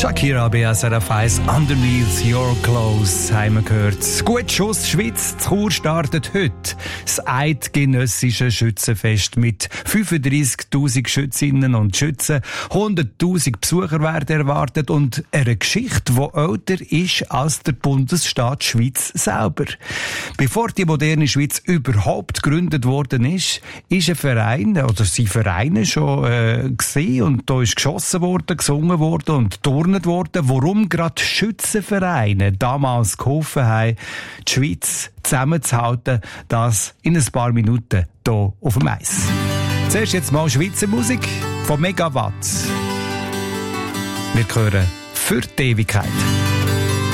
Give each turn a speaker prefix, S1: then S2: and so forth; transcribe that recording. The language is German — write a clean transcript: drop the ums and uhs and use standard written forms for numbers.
S1: Shakira BSRF 1 Underneath Your Clothes haben wir gehört. Gut Schuss Schweiz. Die Chur startet heute das eidgenössische Schützenfest mit 35'000 Schützinnen und Schützen. 100'000 Besucher werden erwartet und eine Geschichte, die älter ist als der Bundesstaat Schweiz selber. Bevor die moderne Schweiz überhaupt gegründet worden ist ein Verein, oder sind Vereine schon gesehen und da ist geschossen worden, gesungen worden und turnet worden. Warum gerade Schützenvereine damals geholfen haben, die Schweiz zusammenzuhalten, das in ein paar Minuten hier auf dem Eis. Zuerst jetzt mal Schweizer Musik von Megawatt. Wir hören für die Ewigkeit.